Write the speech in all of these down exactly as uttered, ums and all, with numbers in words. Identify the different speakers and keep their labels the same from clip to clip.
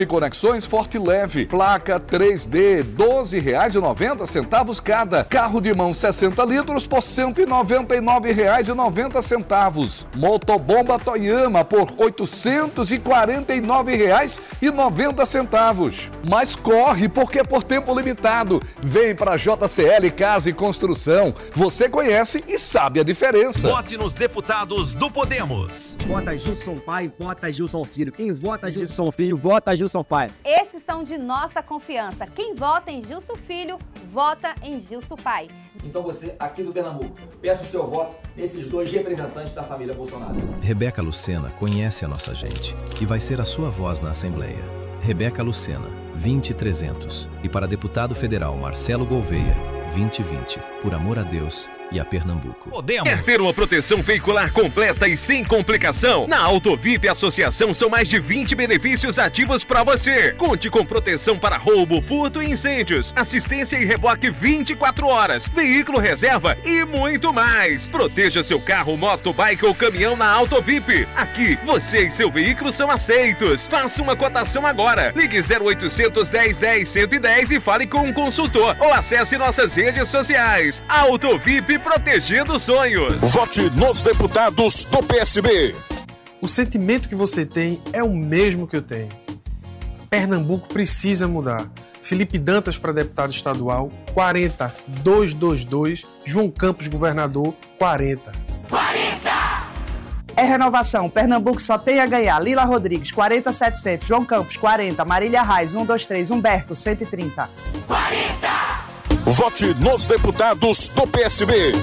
Speaker 1: E conexões Forte Leve, placa três D, doze reais e noventa centavos cada. Carro de mão sessenta litros por cento e noventa e nove reais e noventa centavos. Motobomba Toyama por oitocentos e quarenta e nove reais e noventa centavos. Mas corre, porque é por tempo limitado. Vem para J C L Casa e Construção. Você conhece e sabe a diferença.
Speaker 2: Vote nos deputados do Podemos.
Speaker 3: Vota Gilson Pai, vota Gilson Ciro. Quem vota Gilson Filho, vota Gilson Pai.
Speaker 4: Esses são de nossa confiança. Quem vota em Gilson Filho, vota em Gilson Pai.
Speaker 5: Então você, aqui do Pernambuco, peça o seu voto nesses dois representantes da família Bolsonaro.
Speaker 6: Rebeca Lucena conhece a nossa gente e vai ser a sua voz na Assembleia. Rebeca Lucena, vinte e trezentos. E para deputado federal Marcelo Gouveia, vinte e vinte. Por amor a Deus e a Pernambuco.
Speaker 2: Podemos. Quer ter uma proteção veicular completa e sem complicação? Na Autovip Associação são mais de vinte benefícios ativos para você. Conte com proteção para roubo, furto e incêndios, assistência e reboque vinte e quatro horas, veículo reserva e muito mais. Proteja seu carro, moto, bike ou caminhão na Autovip. Aqui, você e seu veículo são aceitos. Faça uma cotação agora. Ligue zero oitocentos, dez, dez, cento e dez e fale com um consultor ou acesse nossas redes sociais. Autovip, protegendo sonhos.
Speaker 7: Vote nos deputados do P S B.
Speaker 8: O sentimento que você tem é o mesmo que eu tenho. Pernambuco precisa mudar. Felipe Dantas para deputado estadual, quarenta, duzentos e vinte e dois. João Campos, governador, quarenta.
Speaker 9: quarenta! É renovação. Pernambuco só tem a ganhar. Lila Rodrigues, quarenta, setecentos. João Campos, quarenta. Marília Reis, cento e vinte e três. Humberto, cento e trinta.
Speaker 7: quarenta! Vote nos deputados do P S B.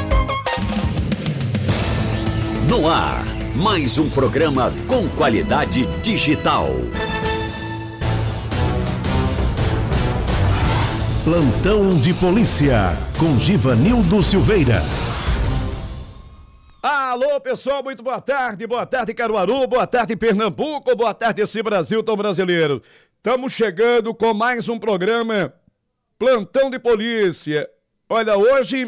Speaker 10: No ar, mais um programa com qualidade digital.
Speaker 11: Plantão de Polícia, com Givanildo Silveira.
Speaker 12: Alô, pessoal, muito boa tarde. Boa tarde, Caruaru. Boa tarde, Pernambuco. Boa tarde, esse Brasil tão brasileiro. Estamos chegando com mais um programa Plantão de Polícia. Olha, hoje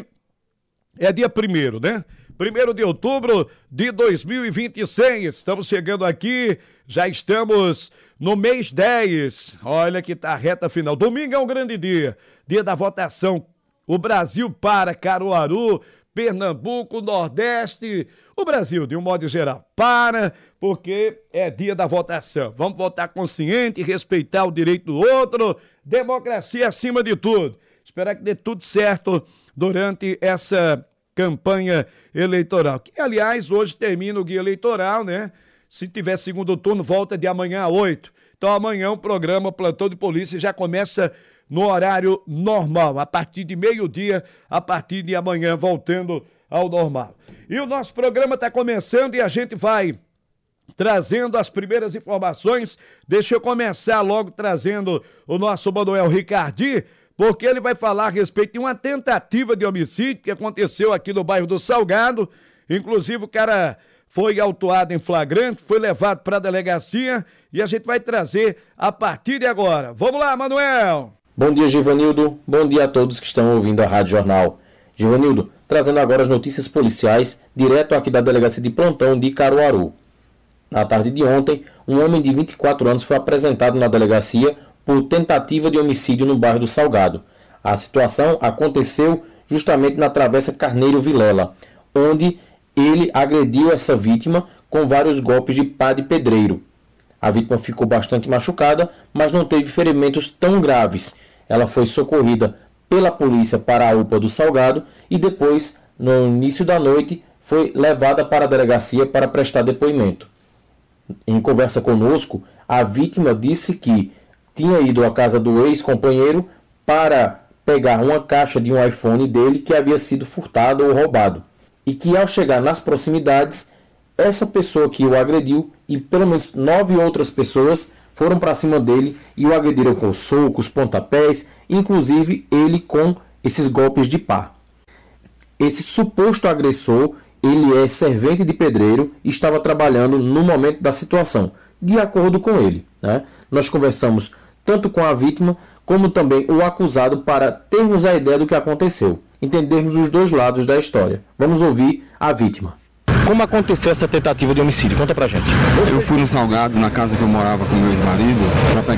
Speaker 12: é dia primeiro, né? primeiro de outubro de dois mil e vinte e seis. Estamos chegando aqui, já estamos no mês dez. Olha que tá a reta final. Domingo é um grande dia, dia da votação. O Brasil para, Caruaru, Pernambuco, Nordeste, o Brasil, de um modo geral, para, porque é dia da votação. Vamos votar consciente, respeitar o direito do outro, democracia acima de tudo. Esperar que dê tudo certo durante essa campanha eleitoral, que, aliás, hoje termina o guia eleitoral, né? Se tiver segundo turno, volta de amanhã a oito. Então, amanhã o programa Plantão de Polícia já começa no horário normal, a partir de meio-dia, a partir de amanhã, voltando ao normal. E o nosso programa está começando e a gente vai trazendo as primeiras informações. Deixa eu começar logo trazendo o nosso Manuel Ricardi, porque ele vai falar a respeito de uma tentativa de homicídio que aconteceu aqui no bairro do Salgado. Inclusive, o cara foi autuado em flagrante, foi levado para a delegacia e a gente vai trazer a partir de agora. Vamos lá, Manuel!
Speaker 13: Bom dia, Givanildo. Bom dia a todos que estão ouvindo a Rádio Jornal. Givanildo, trazendo agora as notícias policiais, direto aqui da Delegacia de Plantão de Caruaru. Na tarde de ontem, um homem de vinte e quatro anos foi apresentado na delegacia por tentativa de homicídio no bairro do Salgado. A situação aconteceu justamente na Travessa Carneiro Vilela, onde ele agrediu essa vítima com vários golpes de pá de pedreiro. A vítima ficou bastante machucada, mas não teve ferimentos tão graves. Ela foi socorrida pela polícia para a U P A do Salgado e depois, no início da noite, foi levada para a delegacia para prestar depoimento. Em conversa conosco, a vítima disse que tinha ido à casa do ex-companheiro para pegar uma caixa de um iPhone dele que havia sido furtado ou roubado. E que ao chegar nas proximidades, essa pessoa que o agrediu e pelo menos nove outras pessoas foram para cima dele e o agrediram com socos, pontapés, inclusive ele com esses golpes de pá. Esse suposto agressor, ele é servente de pedreiro e estava trabalhando no momento da situação, de acordo com ele, né? Nós conversamos tanto com a vítima como também o acusado para termos a ideia do que aconteceu, entendermos os dois lados da história. Vamos ouvir a vítima.
Speaker 14: Como aconteceu essa tentativa de homicídio? Conta pra gente.
Speaker 15: Eu fui no Salgado, na casa que eu morava com meu ex-marido, para pegar